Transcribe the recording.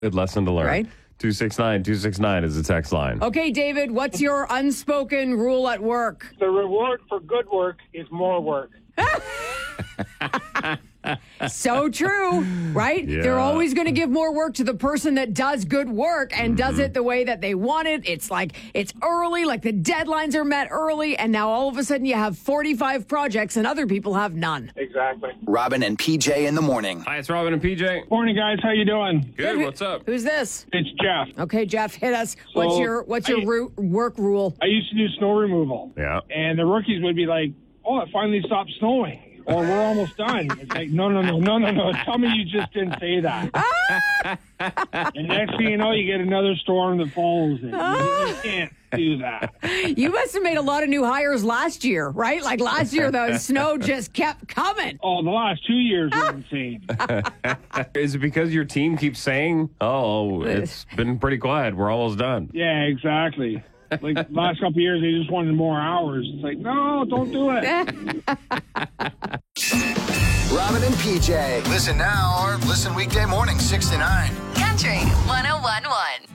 Good lesson to learn. Right? 269-269 is the text line. Okay, David, what's your unspoken rule at work? The reward for good work is more work. So true, right? Yeah. They're always going to give more work to the person that does good work and does it the way that they want it. It's like it's early, like the deadlines are met early, and now all of a sudden you have 45 projects and other people have none. Exactly. Robin and PJ in the morning. Hi, it's Robin and PJ. Morning, guys. How you doing? Good, what's up? Who's this? It's Jeff. Okay, Jeff, hit us. What's your work rule? I used to do snow removal. Yeah. And the rookies would be like, oh, it finally stopped snowing. Or we're almost done. It's like, no. Tell me you just didn't say that. And next thing you know, you get another storm that follows it. You can't do that. You must have made a lot of new hires last year, right? Like last year, the snow just kept coming. Oh, the last 2 years were insane. Is it because your team keeps saying, oh, it's been pretty quiet, we're almost done? Yeah, exactly. Like the last couple of years, they just wanted more hours. It's like, no, don't do it. Robin and PJ. Listen now or listen weekday morning 6 to 9. Country 101.1.